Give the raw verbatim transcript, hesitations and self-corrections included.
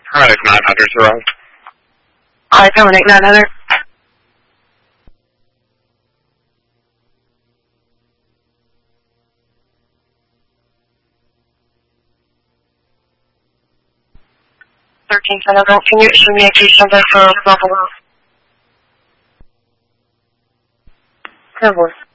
Terminate nine hundred, zero. Alright, terminate nine hundred. thirteen Centerville, can you issue me a case number for Buffalo? Civil.